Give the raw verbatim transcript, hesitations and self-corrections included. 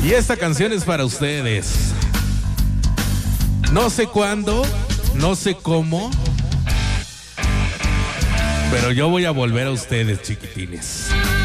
Y esta canción es para ustedes. No sé cuándo, no sé cómo, pero yo voy a volver a ustedes, chiquitines.